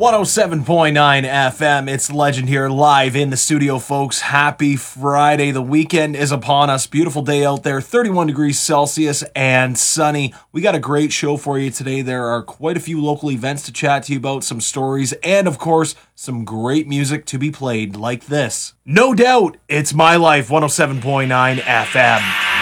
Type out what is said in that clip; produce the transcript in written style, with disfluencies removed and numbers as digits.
107.9 FM. It's Legend here live in the studio, folks. Happy Friday. The weekend is upon us. Beautiful day out there, 31 degrees Celsius and sunny. We got a great show for you today. There are quite a few local events to chat to you about, some stories, and of course, some great music to be played like this. No doubt, it's My Life 107.9 FM.